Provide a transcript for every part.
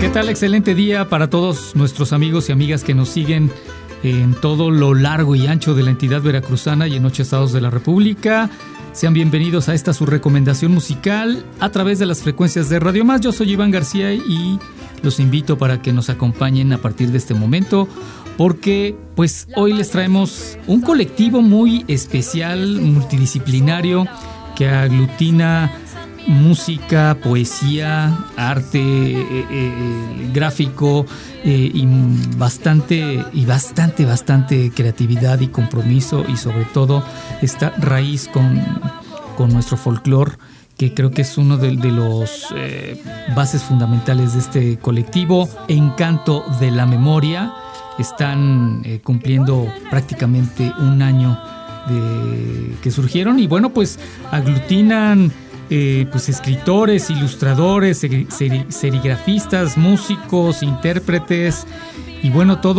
¿Qué tal? Excelente día para todos nuestros amigos y amigas que nos siguen en todo lo largo y ancho de la entidad veracruzana y en 8 estados de la República. Sean bienvenidos a esta su recomendación musical a través de las frecuencias de Radio Más. Yo soy Iván García y los invito para que nos acompañen a partir de este momento, porque pues hoy les traemos un colectivo muy especial, multidisciplinario, que aglutina música, poesía, arte gráfico y bastante creatividad y compromiso, y sobre todo esta raíz con nuestro folclore, que creo que es uno de los bases fundamentales de este colectivo. Encanto de la Memoria. Están cumpliendo prácticamente un año de que surgieron, y bueno, pues aglutinan pues escritores, ilustradores, serigrafistas, músicos, intérpretes, y bueno, todo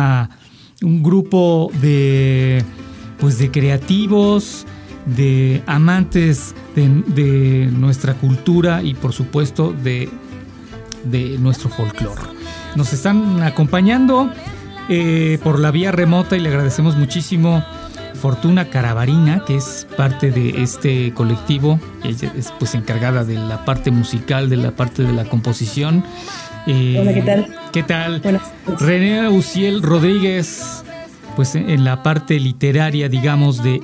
un grupo de creativos, de amantes de nuestra cultura y por supuesto de nuestro folclore. Nos están acompañando por la vía remota, y le agradecemos muchísimo Fortuna Carabarina, que es parte de este colectivo. Ella es pues encargada de la parte musical, de la parte de la composición. Hola, ¿qué tal? ¿Qué tal? Buenas. René Uciel Rodríguez, pues en la parte literaria, digamos, de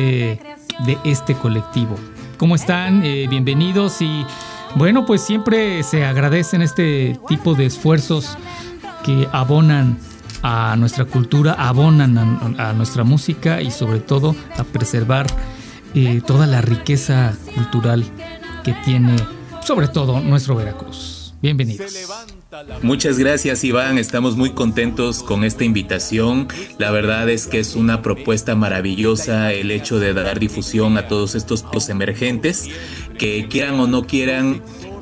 este colectivo. ¿Cómo están? Bienvenidos. Y bueno, pues siempre se agradecen este tipo de esfuerzos que abonan a nuestra cultura, abonan a nuestra música y sobre todo a preservar toda la riqueza cultural que tiene sobre todo nuestro Veracruz. Bienvenidos. Muchas gracias, Iván, estamos muy contentos con esta invitación. La verdad es que es una propuesta maravillosa el hecho de dar difusión a todos estos emergentes que, quieran o no quieran,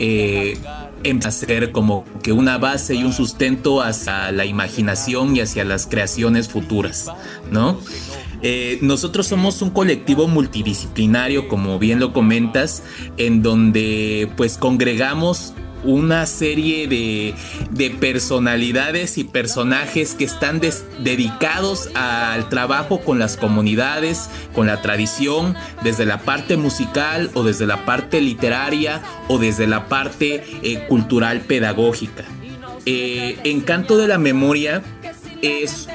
hacer como que una base y un sustento hacia la imaginación y hacia las creaciones futuras, ¿no? Nosotros somos un colectivo multidisciplinario, como bien lo comentas, en donde pues congregamos una serie de personalidades y personajes que están dedicados al trabajo con las comunidades, con la tradición, desde la parte musical o desde la parte literaria o desde la parte cultural pedagógica. Encanto de la Memoria es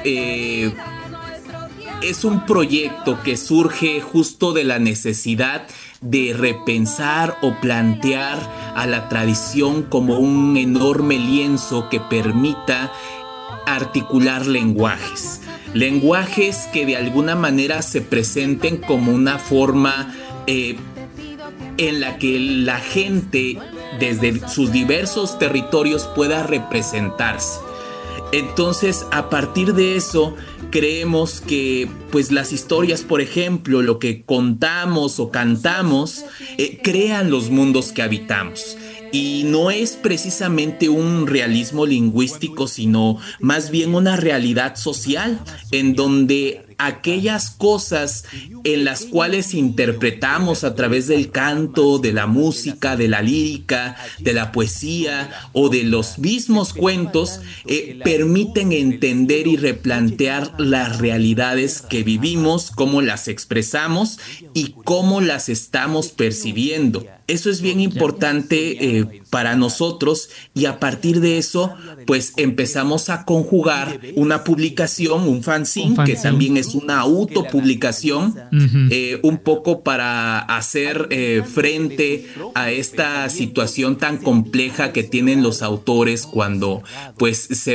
un proyecto que surge justo de la necesidad de repensar o plantear a la tradición como un enorme lienzo que permita articular lenguajes que de alguna manera se presenten como una forma en la que la gente desde sus diversos territorios pueda representarse. Entonces, a partir de eso, creemos que pues las historias, por ejemplo, lo que contamos o cantamos, crean los mundos que habitamos. Y no es precisamente un realismo lingüístico, sino más bien una realidad social, en donde aquellas cosas en las cuales interpretamos a través del canto, de la música, de la lírica, de la poesía o de los mismos cuentos, permiten entender y replantear las realidades que vivimos, cómo las expresamos y cómo las estamos percibiendo. Eso es bien importante para nosotros, y a partir de eso pues empezamos a conjugar una publicación, un fanzine, que también es una autopublicación, un poco para hacer frente a esta situación tan compleja que tienen los autores cuando pues se